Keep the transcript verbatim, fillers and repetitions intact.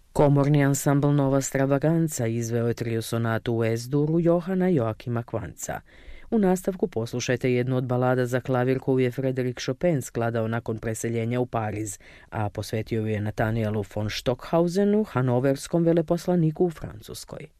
Komorni ansambl Nova Stravaganza izveo je trio sonatu u Es-duru Johana Joakima Quantza. U nastavku poslušajte jednu od balada za klavir koju je Frédéric Chopin skladao nakon preseljenja u Pariz, a posvetio ju je Nathanielu von Stockhausenu, hanoverskom veleposlaniku u Francuskoj.